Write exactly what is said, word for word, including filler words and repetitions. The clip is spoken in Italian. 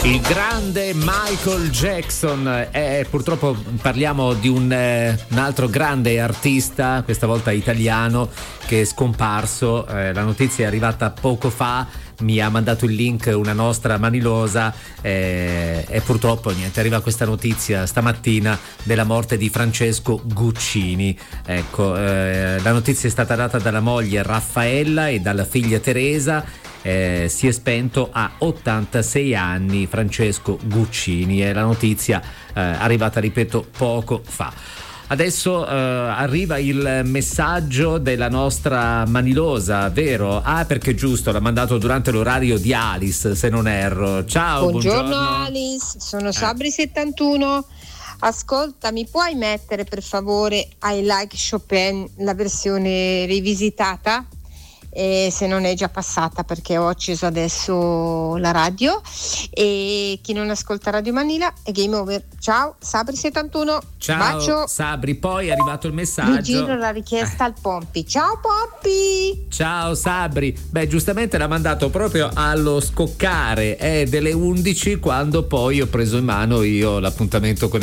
Il grande Michael Jackson, eh, purtroppo parliamo di un, eh, un altro grande artista, questa volta italiano, che è scomparso. Eh, la notizia è arrivata poco fa, mi ha mandato il link una nostra manilosa, eh, e purtroppo niente, arriva questa notizia stamattina della morte di Francesco Guccini. Ecco, eh, la notizia è stata data dalla moglie Raffaella e dalla figlia Teresa. Eh, si è spento a ottantasei anni Francesco Guccini, è la notizia eh, arrivata, ripeto, poco fa. Adesso eh, arriva il messaggio della nostra manilosa, vero? Ah, perché giusto, l'ha mandato durante l'orario di Alice, se non erro. Ciao, buongiorno, buongiorno Alice, sono Sabri settantuno. Ascolta, mi puoi mettere per favore I Like Chopin, la versione rivisitata? E se non è già passata, perché ho acceso adesso la radio, e chi non ascolta Radio Manila è game over. Ciao, Sabri settantuno. Ciao, bacio. Sabri, poi è arrivato il messaggio. Mi giro la richiesta eh. al Pompi. Ciao Pompi. Ciao Sabri. Beh, giustamente l'ha mandato proprio allo scoccare eh, delle undici, quando poi ho preso in mano io l'appuntamento con